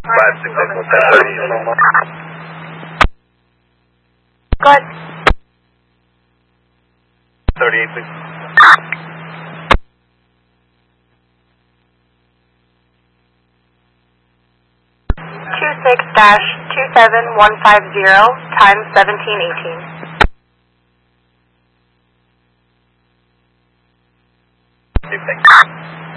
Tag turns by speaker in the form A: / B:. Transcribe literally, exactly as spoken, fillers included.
A: five six six one seven thirty.
B: Go ahead.
A: thirty-eight, please.
B: two six dash two seven one five zero times seventeen eighteen.
A: Thank you.